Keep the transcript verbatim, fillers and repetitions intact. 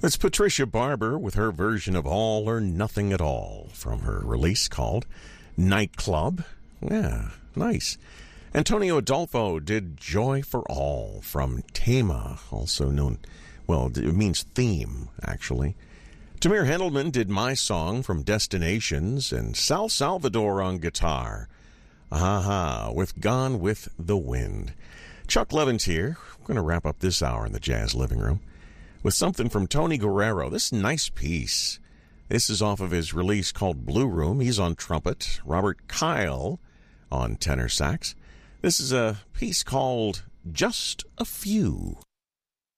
It's Patricia Barber with her version of All or Nothing at All from her release called Nightclub. Yeah, nice. Antonio Adolfo did Joy for All from Tema, also known, well, it means theme, actually. Tamir Hendelman did My Song from Destinations, and Sal Salvador on guitar. Aha, with Gone with the Wind. Chuck Levin's here. We're going to wrap up this hour in the Jazz Living Room with something from Tony Guerrero. This nice piece. This is off of his release called Blue Room. He's on trumpet. Robert Kyle on tenor sax. This is a piece called Just a Few.